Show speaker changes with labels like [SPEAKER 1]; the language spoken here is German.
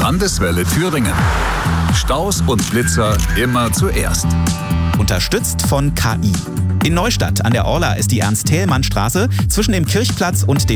[SPEAKER 1] Landeswelle Thüringen. Staus und Blitzer immer zuerst.
[SPEAKER 2] Unterstützt von KI. In Neustadt an der Orla ist die Ernst-Thälmann-Straße zwischen dem Kirchplatz und dem